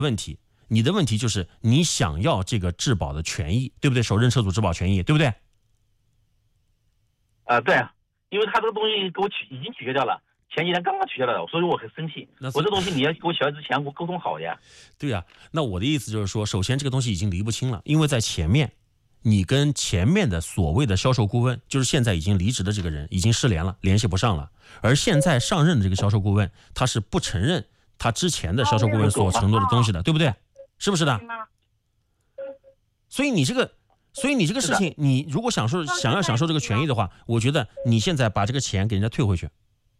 问题，你的问题就是你想要这个质保的权益，对不对？首任车主质保权益，对不对？ 对啊，因为他这个东西给我已经取消掉了，前几天刚刚取消掉了，所以我很生气。我这东西你要给我取消之前，我沟通好呀。 对呀，那我的意思就是说，首先这个东西已经离不清了，因为在前面，你跟前面的所谓的销售顾问，就是现在已经离职的这个人，已经失联了，联系不上了。而现在上任的这个销售顾问，他是不承认他之前的销售顾问所承诺的东西的，对不对？是不是的？所以你这个事情，你如果想要享受这个权益的话，我觉得你现在把这个钱给人家退回去，